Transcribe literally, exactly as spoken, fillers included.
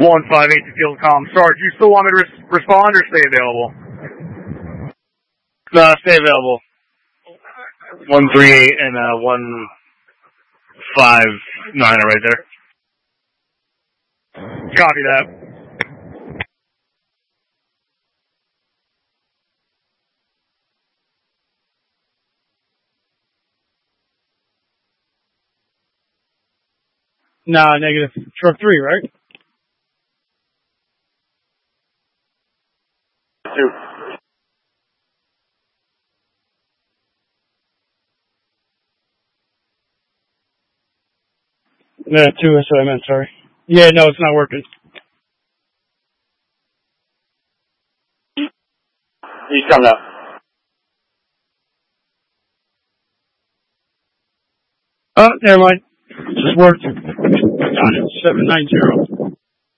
one five eight to field comm. Sarge, you still want me to res- respond or stay available? No, stay available. one three eight and uh, one five nine are right there. Copy that. Nah, negative. Truck three, right? Two. Yeah, two, that's what I meant, sorry. Yeah, no, it's not working. He's coming up. Oh, never mind. It just worked. seven nine zero.